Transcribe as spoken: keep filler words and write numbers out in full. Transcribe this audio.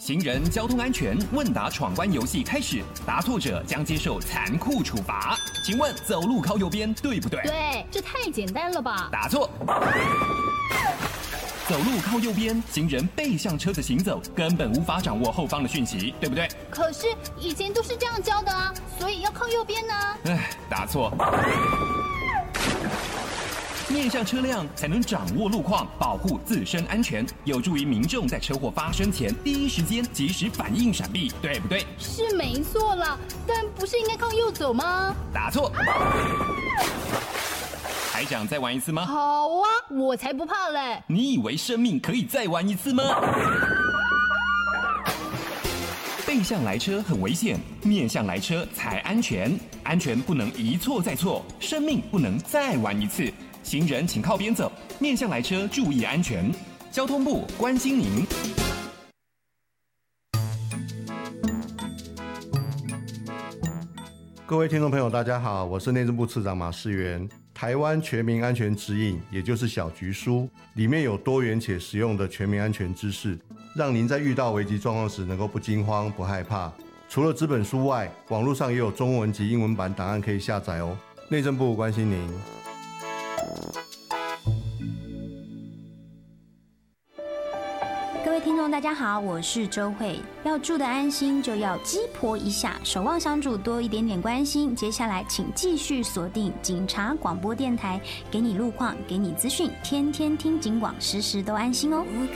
行人交通安全问答闯关游戏开始，答错者将接受残酷处罚。请问走路靠右边对不对？ 对，这太简单了吧？ 答错。走路靠右边，行人背向车子行走，根本无法掌握后方的讯息，对不对？ 可是以前都是这样教的啊，所以要靠右边呢。 唉，答错。面向车辆才能掌握路况，保护自身安全，有助于民众在车祸发生前第一时间及时反应闪避，对不对？ 是没错啦，但不是应该靠右走吗？ 答错。还想再玩一次吗？ 好啊，我才不怕嘞！ 你以为生命可以再玩一次吗？背向来车很危险，面向来车才安全。安全不能一错再错，生命不能再玩一次。行人请靠边走，面向来车注意安全。交通部关心您。 各位听众朋友，大家好，我是内政部次长马世元。台湾全民安全指引，也就是小局书，里面有多元且实用的全民安全知识，让您在遇到危急状况时能够不惊慌、不害怕。除了纸本书外，网络上也有中文及英文版档案可以下载哦。内政部关心您。 各位听众大家好，我是周慧。要住得安心，就要鸡婆一下，守望相助多一点点关心。接下来请继续锁定警察广播电台，给你路况，给你资讯，天天听警广，时时都安心哦。